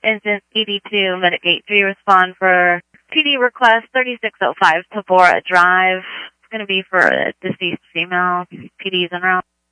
Instance ED2, Mitigate 3, respond for PD request 3605 Tabora Drive. It's going to be for a deceased female. PD's en route.